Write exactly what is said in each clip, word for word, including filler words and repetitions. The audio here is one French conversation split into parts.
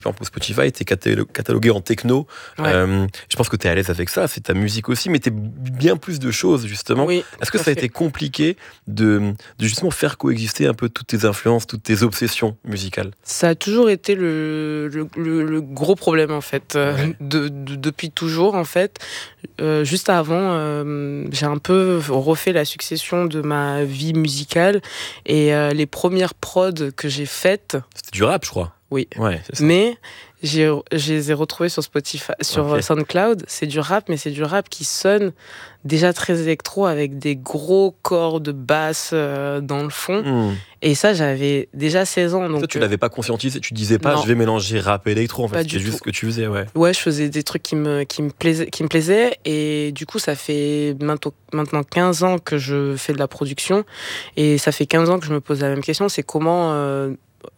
Par exemple, Spotify, t'es catalogué en techno. Ouais. Euh, je pense que t'es à l'aise avec ça, c'est ta musique aussi, mais t'es bien plus de choses, justement. Oui, Est-ce que ça a été compliqué de, de justement faire coexister un peu toutes tes influences, toutes tes obsessions musicales? Ça a toujours été le, le, le, le gros problème, en fait, euh, ouais. de, de, depuis toujours, en fait. Euh, juste avant, euh, j'ai un peu refait la succession de ma vie musicale, et euh, les premières prods que j'ai faites... C'était du rap, je crois. Oui, ouais, c'est ça. Mais j'ai, je les ai retrouvés sur Spotify, sur okay. SoundCloud. C'est du rap, mais c'est du rap qui sonne déjà très électro avec des gros corps de basse euh, dans le fond. Mmh. Et ça, j'avais déjà seize ans. Donc toi, tu l'avais pas conscientisé, tu disais pas, non. je vais mélanger rap et électro. En fait, c'était juste ce que tu faisais, ouais. Ouais, je faisais des trucs qui me qui me plaisaient, qui me plaisaient. Et du coup, ça fait maintenant maintenant quinze ans que je fais de la production, et ça fait quinze ans que je me pose la même question. C'est comment euh,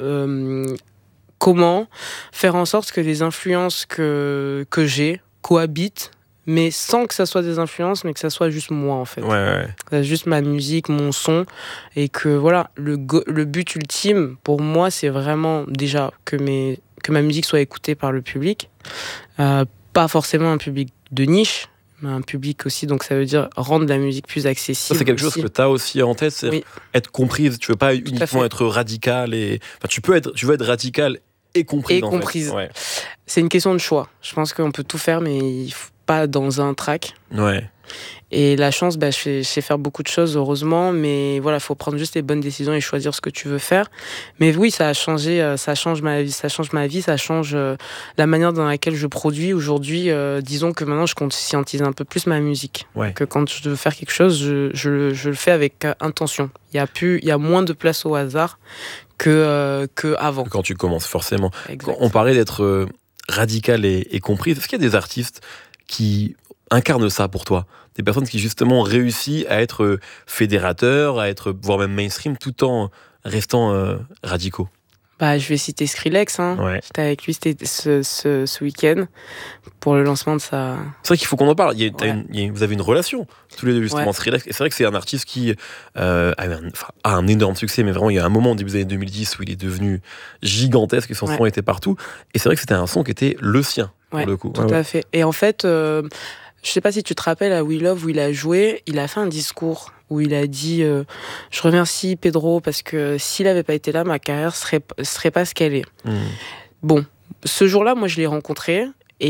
euh, Comment faire en sorte que les influences que, que j'ai cohabitent, mais sans que ça soit des influences, mais que ça soit juste moi, en fait. Ouais, ouais. Que ça juste ma musique, mon son, et que voilà, le, go- le but ultime, pour moi, c'est vraiment déjà que, mes, que ma musique soit écoutée par le public. Euh, pas forcément un public de niche, mais un public aussi, donc ça veut dire rendre la musique plus accessible. Ça, c'est quelque aussi. chose que tu as aussi en tête, c'est oui. être comprise. Tu veux pas Tout uniquement être radical, et... enfin, tu, peux être, tu veux être radical et comprise. Et comprise. Ouais. C'est une question de choix. Je pense qu'on peut tout faire, mais il faut pas dans un track. Ouais. Et la chance, bah, je, sais, je sais faire beaucoup de choses, heureusement, mais voilà, il faut prendre juste les bonnes décisions et choisir ce que tu veux faire. Mais oui, ça a changé, ça change ma vie, ça change ma vie, ça change la manière dans laquelle je produis. Aujourd'hui, euh, disons que maintenant, je conscientise un peu plus ma musique. Ouais. Que quand je veux faire quelque chose, je, je, je le fais avec intention. Il y a plus, il y a moins de place au hasard que, euh, que avant. Quand tu commences, forcément. Exact. On parlait d'être euh, radical et, et comprise. Est-ce qu'il y a des artistes qui incarnent ça pour toi? Des personnes qui justement ont réussi à être fédérateurs, à être voire même mainstream, tout en restant euh, radicaux? Bah, je vais citer Skrillex. Hein. Ouais. J'étais avec lui c'était ce, ce, ce week-end pour le lancement de sa... C'est vrai qu'il faut qu'on en parle. Il y a, ouais. une, il y a, vous avez une relation, tous les deux, justement, ouais. Skrillex. Et c'est vrai que c'est un artiste qui euh, a, un, a un énorme succès, mais vraiment, il y a un moment au début des années deux mille dix où il est devenu gigantesque et son ouais. son était partout. Et c'est vrai que c'était un son qui était le sien, ouais, pour le coup. Tout ouais, à ouais. fait. Et en fait... Euh, je sais pas si tu te rappelles à We Love où il a joué, il a fait un discours où il a dit euh, je remercie Pedro parce que s'il avait pas été là, ma carrière serait serait pas ce qu'elle est. Mmh. Bon, ce jour-là, moi je l'ai rencontré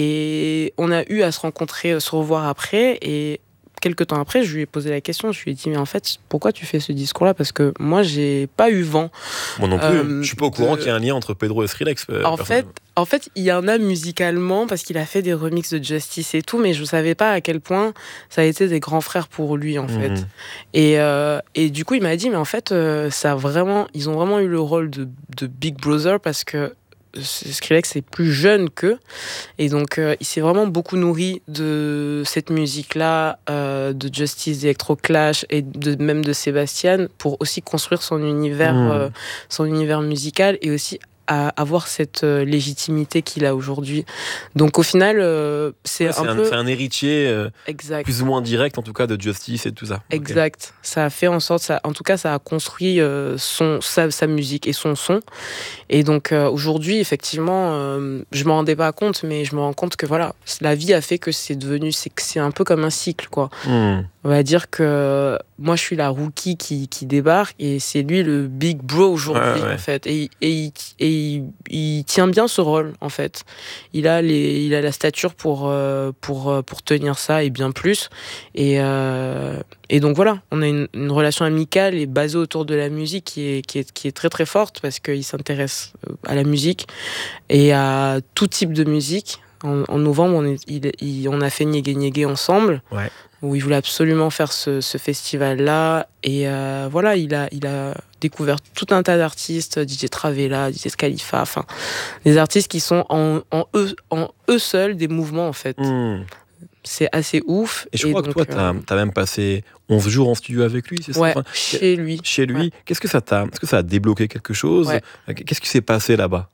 et on a eu à se rencontrer, se revoir après, et quelques temps après, je lui ai posé la question, je lui ai dit mais en fait, pourquoi tu fais ce discours-là? Parce que moi, j'ai pas eu vent. Moi non plus, euh, je suis pas au courant de... qu'il y a un lien entre Pedro et Skrillex. Euh, en fait, en fait, il y en a musicalement parce qu'il a fait des remixes de Justice et tout, mais je savais pas à quel point ça a été des grands frères pour lui en fait. Mmh. Et euh, et du coup, il m'a dit mais en fait, euh, ça a vraiment, ils ont vraiment eu le rôle de, de Big Brother parce que Skrillex est plus jeune qu'eux, et donc euh, il s'est vraiment beaucoup nourri de cette musique-là, euh, de Justice, d'Electro Clash et de, même de Sébastien, pour aussi construire son univers, mmh. euh, son univers musical, et aussi à avoir cette euh, légitimité qu'il a aujourd'hui. Donc au final, euh, c'est, ouais, un, c'est un peu... c'est un héritier euh, exact. plus ou moins direct, en tout cas, de Justice et tout ça. Exact. Okay. Ça a fait en sorte, ça, en tout cas, ça a construit euh, son, sa, sa musique et son son. Et donc euh, aujourd'hui, effectivement, euh, je m'en rendais pas compte, mais je me rends compte que voilà, la vie a fait que c'est devenu, c'est, c'est un peu comme un cycle, quoi. Mmh. On va dire que moi, je suis la rookie qui, qui débarque, et c'est lui le big bro aujourd'hui, ouais, ouais. en fait. Et, et, et il, il tient bien ce rôle, en fait. Il a, les, il a la stature pour, euh, pour, pour tenir ça, et bien plus. Et, euh, et donc voilà, on a une, une relation amicale et basée autour de la musique qui est, qui est, qui est très très forte, parce qu'il s'intéresse à la musique et à tout type de musique. En, en novembre, on, est, il, il, on a fait Nyege Nyege ensemble, ouais. où il voulait absolument faire ce, ce festival-là. Et euh, voilà, il a, il a découvert tout un tas d'artistes, D J Travella, D J Khalifa, enfin, des artistes qui sont en, en, eux, en eux seuls des mouvements, en fait. Mmh. C'est assez ouf. Et je crois et donc, que toi, t'as, euh... t'as même passé onze jours en studio avec lui, c'est ça? Ouais, enfin, chez lui. Chez lui. Ouais. Qu'est-ce que ça t'a, est-ce que ça a débloqué quelque chose? Ouais. Qu'est-ce qui s'est passé là-bas?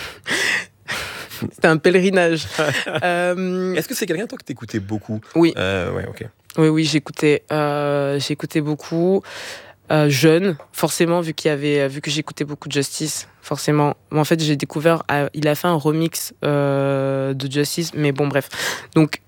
C'était un pèlerinage. euh... Est-ce que c'est quelqu'un, toi, que t'écoutais beaucoup? Oui. Euh, ouais, ok. Oui, oui, j'écoutais, euh, j'écoutais beaucoup. euh, jeune, forcément, vu qu'il y avait, vu que j'écoutais beaucoup de Justice, forcément. En fait, j'ai découvert, euh, il a fait un remix euh, de Justice, mais bon, bref. Donc,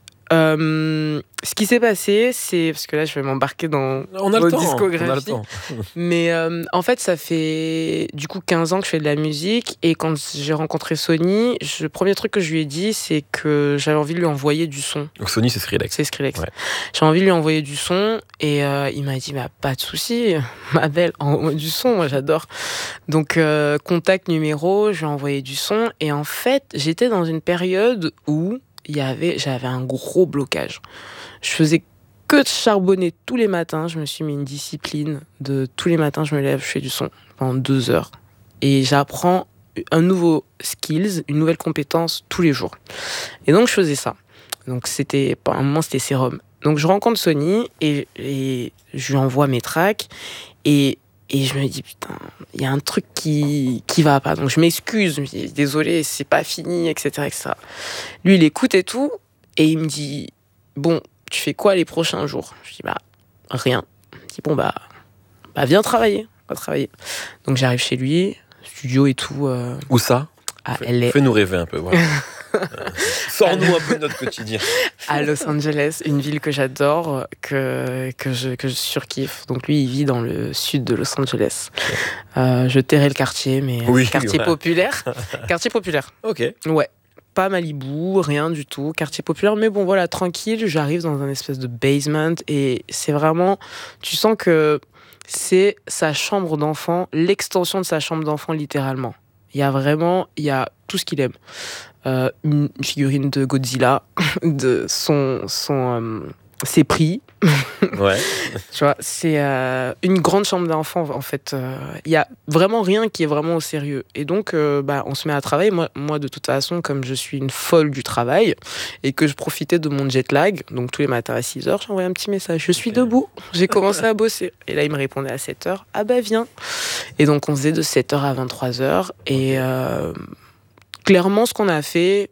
euh, ce qui s'est passé, c'est parce que là, je vais m'embarquer dans on a vos le temps, discographies. on a le temps. Mais euh, en fait, ça fait du coup quinze ans que je fais de la musique. Et quand j'ai rencontré Sony, je- le premier truc que je lui ai dit, c'est que j'avais envie de lui envoyer du son. Donc Sony, c'est Skrillex. C'est Skrillex. Ouais. J'ai envie de lui envoyer du son. Et euh, il m'a dit, bah, pas de souci, ma belle, envoie du son, moi j'adore. Donc, euh, contact numéro, je lui ai envoyé du son. Et en fait, j'étais dans une période où il y avait, j'avais un gros blocage. Je faisais que de charbonner tous les matins. Je me suis mis une discipline de tous les matins, je me lève, je fais du son pendant deux heures. Et j'apprends un nouveau skills, une nouvelle compétence tous les jours. Et donc, je faisais ça. Donc, c'était, à un moment, c'était sérum. Donc, je rencontre Sony et, et je lui envoie mes tracks. Et, et je me dis, putain, il y a un truc qui, qui va pas. Donc, je m'excuse. Je me dis, désolé, c'est pas fini, et cetera, et cetera. Lui, il écoute et tout. Et il me dit, bon, tu fais quoi les prochains jours? Je dis, bah, rien. Il me dit, bon, bah, bah viens travailler. Va travailler. Donc, j'arrive chez lui, studio et tout. Euh, Où ça? à Fais- L A. Fais-nous rêver un peu. Voilà. Euh, Sors-nous un peu de notre quotidien. À Los Angeles, une ville que j'adore, que, que, je, que je surkiffe. Donc, lui, il vit dans le sud de Los Angeles. Euh, je tairai le quartier, mais Oui, quartier ouais. populaire. Quartier populaire. Ok. Ouais. Pas Malibu, rien du tout, quartier populaire, mais bon voilà, tranquille, j'arrive dans un espèce de basement et c'est vraiment, tu sens que c'est sa chambre d'enfant, l'extension de sa chambre d'enfant littéralement. Il y a vraiment, il y a tout ce qu'il aime. Euh, une figurine de Godzilla, de son, son, euh, ses prix. Ouais. Tu vois, c'est euh, une grande chambre d'enfant en fait. Il euh, y a vraiment rien qui est vraiment au sérieux. Et donc, euh, bah, on se met à travailler. Moi, moi, de toute façon, comme je suis une folle du travail et que je profitais de mon jet lag, donc tous les matins à six heures, j'envoyais un petit message. Je suis Ok. debout. J'ai commencé à bosser. Et là, il me répondait à sept heures. Ah bah viens. Et donc, on faisait de sept heures à vingt-trois heures. Et euh, clairement, ce qu'on a fait,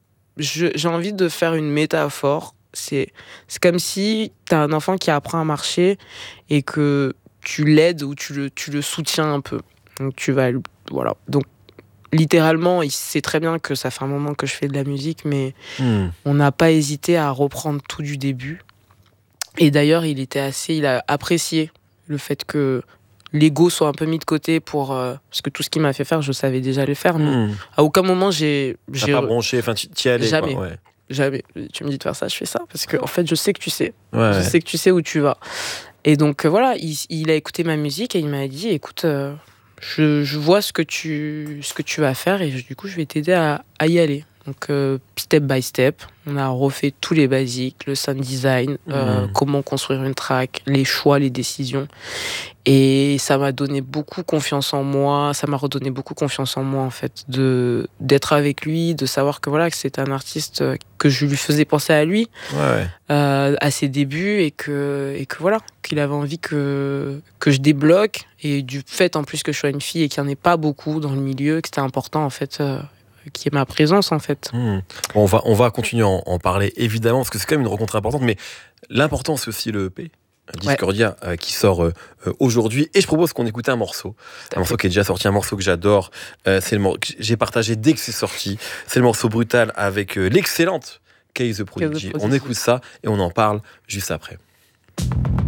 je- j'ai envie de faire une métaphore. C'est, c'est comme si tu as un enfant qui apprend à marcher et que tu l'aides ou tu le, tu le soutiens un peu. Donc, tu vas, voilà. Donc, littéralement, il sait très bien que ça fait un moment que je fais de la musique, mais Hmm. on n'a pas hésité à reprendre tout du début. Et d'ailleurs, il était assez, il a apprécié le fait que l'ego soit un peu mis de côté pour, euh, parce que tout ce qu'il m'a fait faire, je savais déjà le faire. Mais Hmm. à aucun moment, j'ai, T'as j'ai pas bronché, enfin, tu y allais. Jamais. Quoi, ouais. Jamais. Tu me dis de faire ça, je fais ça. Parce que, en fait, je sais que tu sais. Ouais, Je ouais. sais que tu sais où tu vas. Et donc, euh, voilà, il, il a écouté ma musique et il m'a dit, écoute, euh, je, je vois ce que, tu, ce que tu vas faire et je- du coup, je vais t'aider à, à y aller. Donc, euh, step by step, on a refait tous les basiques, le sound design, euh, Mhm. comment construire une track, les choix, les décisions. Et ça m'a donné beaucoup confiance en moi, ça m'a redonné beaucoup confiance en moi, en fait, de, d'être avec lui, de savoir que voilà, que c'est un artiste euh, que je lui faisais penser à lui, Ouais, ouais. euh, à ses débuts, et que, et que voilà, qu'il avait envie que, que je débloque. Et du fait, en plus, que je sois une fille et qu'il n'y en ait pas beaucoup dans le milieu, que c'était important, en fait, euh, qu'il y ait ma présence, en fait. Hmm. Bon, on va, on va continuer à en, en parler, évidemment, parce que c'est quand même une rencontre importante, mais l'important, c'est aussi le E P. Discordia euh, qui sort euh, euh, aujourd'hui et je propose qu'on écoute un morceau un morceau qui est déjà sorti, un morceau que j'adore, euh, c'est le mor- que j'ai partagé dès que c'est sorti, c'est le morceau Brutal avec euh, l'excellente Kay the Prodigy. Prodigy. On écoute ça et on en parle juste après.